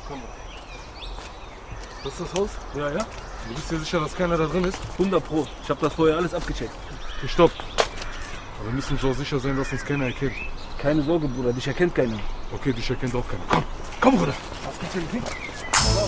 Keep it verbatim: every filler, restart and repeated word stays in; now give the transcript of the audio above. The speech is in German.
Komm mal. Das ist das Haus? Ja, ja. Du bist dir sicher, dass keiner da drin ist? hundert Pro. Ich habe das vorher alles abgecheckt. Okay, stopp. Aber wir müssen so sicher sein, dass uns keiner erkennt. Keine Sorge, Bruder. Dich erkennt keiner. Okay, dich erkennt auch keiner. Komm, komm, Bruder. Was gibt's denn?